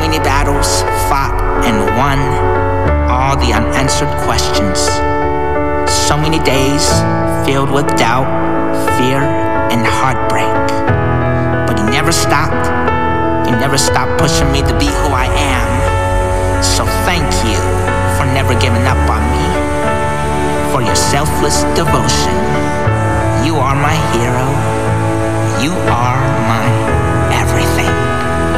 many battles fought and won, all the unanswered questions. So many days filled with doubt, fear, and heartbreak. But he never stopped. He never stopped pushing me to be who I am. So thank you for never giving up on me, for your selfless devotion. You are my hero. You are my